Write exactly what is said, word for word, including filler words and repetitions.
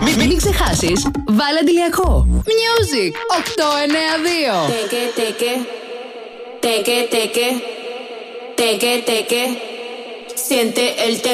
Μην, μην ξεχάσεις, βάλε αντιλιακό. Music οκτώ εννιά δύο. Τέκε, τέκε, τέκε, τέκε, τέκε, τέκε. Siente el tempo.